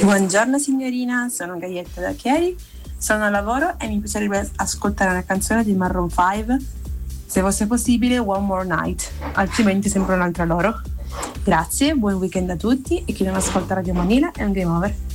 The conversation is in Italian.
Buongiorno signorina, sono Gaietta da Chieri, sono al lavoro e mi piacerebbe ascoltare una canzone di Maroon 5, se fosse possibile One More Night, altrimenti sembra un'altra loro. Grazie, buon weekend a tutti e chi non ascolta Radio Manila è un game over.